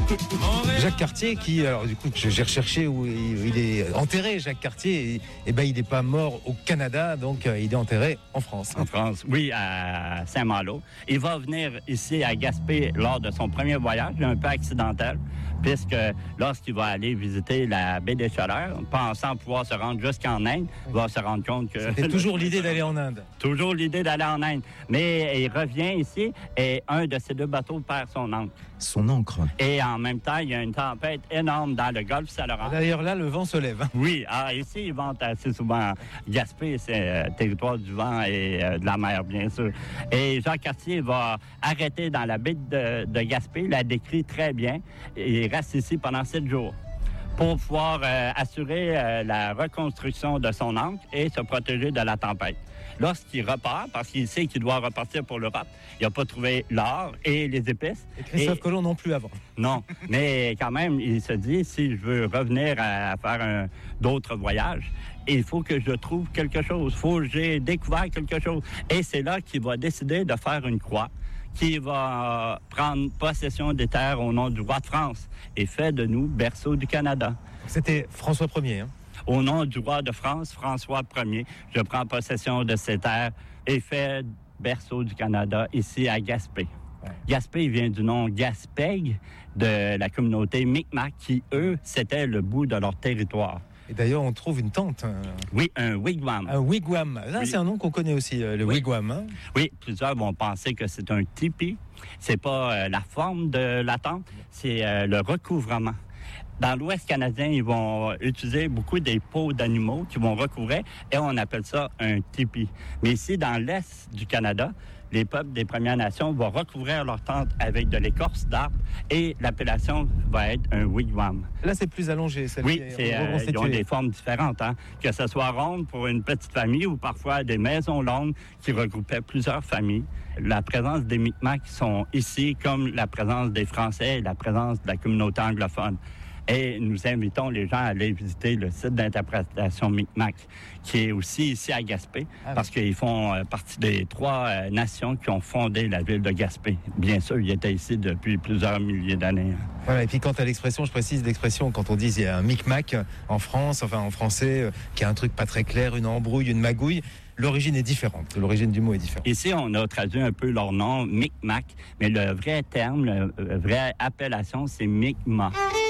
Jacques Cartier, qui, alors du coup, j'ai recherché où il est enterré, Jacques Cartier, et ben il n'est pas mort au Canada, donc il est enterré en France. En France, oui, à Saint-Malo. Il va venir ici à Gaspé lors de son premier voyage, un peu accidentel, puisque lorsqu'il va aller visiter la baie des Chaleurs, pensant pouvoir se rendre jusqu'en Inde, il va se rendre compte que... C'était toujours l'idée d'aller en Inde. Toujours l'idée d'aller en Inde. Mais il revient ici et un de ces deux bateaux perd son ancre. Son ancre. Et en même temps, il y a une tempête énorme dans le golfe Saint-Laurent. D'ailleurs, là, le vent se lève. Oui, ici, ils ventent assez souvent. Gaspé, c'est territoire du vent et de la mer, bien sûr. Et Jacques Cartier va arrêter dans la baie de Gaspé, il la décrit très bien. Il reste ici pendant 7 jours pour pouvoir assurer la reconstruction de son ancre et se protéger de la tempête. Lorsqu'il repart, parce qu'il sait qu'il doit repartir pour l'Europe, il n'a pas trouvé l'or et les épices. Et Christophe Colomb non plus avant. Non, mais quand même, il se dit, si je veux revenir à faire d'autres voyages, il faut que je trouve quelque chose. Il faut que j'ai découvert quelque chose. Et c'est là qu'il va décider de faire une croix, qui va prendre possession des terres au nom du roi de France et fait de nous berceau du Canada. C'était François Ier, hein? Au nom du roi de France, François Ier, je prends possession de ces terres et fais berceau du Canada ici à Gaspé. Ouais. Gaspé vient du nom Gaspègue de la communauté Micmac qui, eux, c'était le bout de leur territoire. Et d'ailleurs, on trouve une tente. Oui, un wigwam. Un wigwam. Là, oui. C'est un nom qu'on connaît aussi, le wigwam. Hein? Oui, plusieurs vont penser que c'est un tipi. C'est pas la forme de la tente, c'est le recouvrement. Dans l'Ouest canadien, ils vont utiliser beaucoup des peaux d'animaux qui vont recouvrir et on appelle ça un tipi. Mais ici, dans l'Est du Canada, les peuples des Premières Nations vont recouvrir leur tente avec de l'écorce d'arbre et l'appellation va être un wigwam. Là, c'est plus allongé. Oui, ils ont des formes différentes. Hein? Que ce soit ronde pour une petite famille ou parfois des maisons longues qui regroupaient plusieurs familles. La présence des Micmacs sont ici comme la présence des Français et la présence de la communauté anglophone. Et nous invitons les gens à aller visiter le site d'interprétation Micmac, qui est aussi ici à Gaspé, parce qu'ils font partie des 3 nations qui ont fondé la ville de Gaspé. Bien sûr, ils étaient ici depuis plusieurs milliers d'années. Voilà, et puis quant à l'expression, je précise l'expression, quand on dit il y a un Micmac en France, enfin en français, qui a un truc pas très clair, une embrouille, une magouille, l'origine est différente. L'origine du mot est différente. Ici, on a traduit un peu leur nom, Micmac, mais le vrai terme, la vraie appellation, c'est Mi'kmaq.